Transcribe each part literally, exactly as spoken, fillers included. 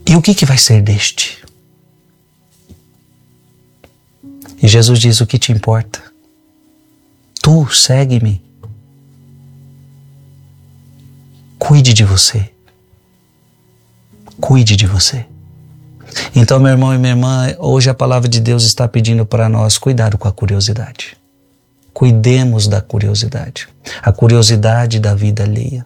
E o que, que vai ser deste? E Jesus diz: o que te importa? Tu segue-me. Cuide de você. Cuide de você. Então, meu irmão e minha irmã, hoje a palavra de Deus está pedindo para nós cuidado com a curiosidade. Cuidemos da curiosidade. A curiosidade da vida alheia.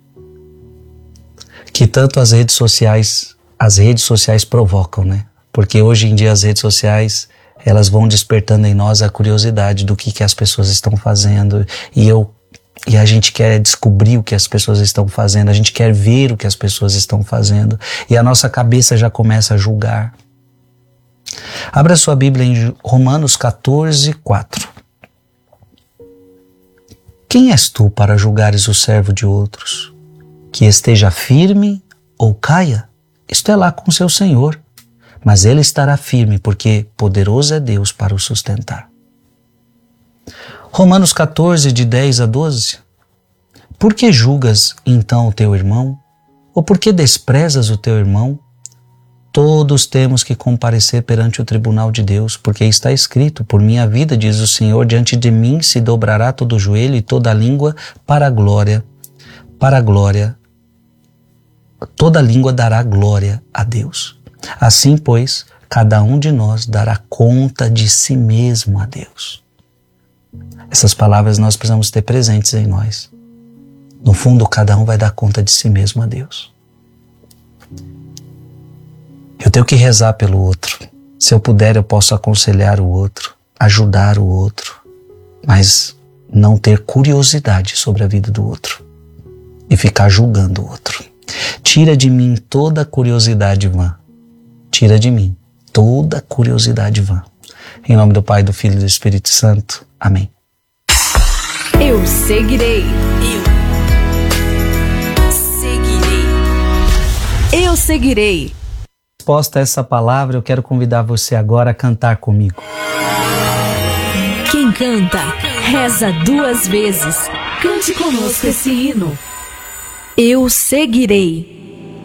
Que tanto as redes sociais, as redes sociais provocam, né? Porque hoje em dia as redes sociais, elas vão despertando em nós a curiosidade do que, que as pessoas estão fazendo. E eu E a gente quer descobrir o que as pessoas estão fazendo, a gente quer ver o que as pessoas estão fazendo, e a nossa cabeça já começa a julgar. Abra sua Bíblia em Romanos catorze, quatro. Quem és tu para julgares o servo de outros? Que esteja firme ou caia? Isto é lá com seu Senhor, mas ele estará firme, porque poderoso é Deus para o sustentar. Romanos catorze, de dez a doze. Por que julgas então o teu irmão? Ou por que desprezas o teu irmão? Todos temos que comparecer perante o tribunal de Deus, porque está escrito: por minha vida, diz o Senhor, diante de mim se dobrará todo joelho e toda língua para a glória, para a glória, toda língua dará glória a Deus. Assim, pois, cada um de nós dará conta de si mesmo a Deus. Essas palavras nós precisamos ter presentes em nós. No fundo, cada um vai dar conta de si mesmo a Deus. Eu tenho que rezar pelo outro. Se eu puder, eu posso aconselhar o outro, ajudar o outro, mas não ter curiosidade sobre a vida do outro e ficar julgando o outro. Tira de mim toda curiosidade vã. Tira de mim toda curiosidade vã. Em nome do Pai, do Filho e do Espírito Santo. Amém. Eu seguirei. Eu seguirei. Eu seguirei. Resposta a essa palavra, eu quero convidar você agora a cantar comigo. Quem canta, reza duas vezes. Cante conosco esse hino. Eu seguirei.